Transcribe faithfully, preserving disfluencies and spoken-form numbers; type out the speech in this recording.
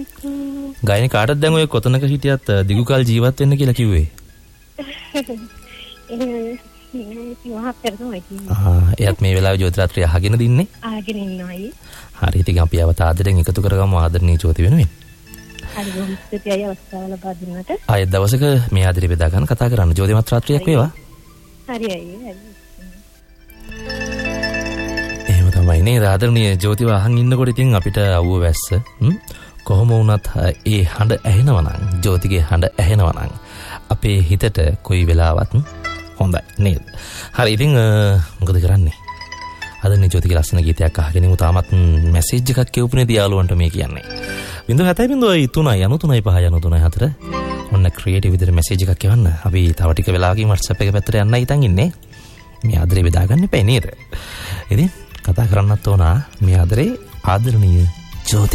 ගායන කාටද දැන් ඔය කොතනක හිටියත් දිගු කාල ජීවත් වෙන්න කියලා කිව්වේ? ආ එයාත් මේ වෙලාවේ ජෝතිරාත්‍රිය අහගෙන දින්නේ? අහගෙන ඉන්නවයි. හරි ඉතින් අපි අවත ආදරෙන් එකතු කරගමු ආදරණීය ජෝති වෙනුවෙන්. හරි බොහොම ස්තුතියි අවස්ථාව ලබා දුන්නට. ආයෙත් දවසක මේ ආදරේ බෙදා ගන්න කතා කරන්න. ජෝතිමත් රාත්‍රියක් වේවා. හරි අයියේ. එහෙම තමයි නේද ආදරණීය ජෝතිව අහන් ඉන්නකොට ඉතින් අපිට අවුව වැස්ස කොහොම වුණත් ඒ හඬ ඇහෙනවා නම් ජෝතිගේ හඬ ඇහෙනවා නම් අපේ හිතට කොයි වෙලාවත් හොඳයි නේද? හරි ඉතින් මොකද කරන්නේ? ආදරණීය ජෝතිගේ ලස්සන ගීතයක් අහගෙන ඉමු. තාමත් මැසේජ් එකක් කියවපුනේ දියාලුවන්ට මේ කියන්නේ. බිංදුව හතයි බිංදුව තුනයි යනු තුනයි පහ යනු තුනයි හතර. ඔන්න ක්‍රියේටිව් විදිහට මැසේජ් එකක් එවන්න. අපි තව ටික වෙලාවකින් WhatsApp එක පැත්තට යන්නයි හිතන් ඉන්නේ. මේ ආදරේ බෙදා ගන්න එපා නේද? ඉතින් කතා කරන්නත් ඕන මේ ආදරේ ආදරණීය ජෝති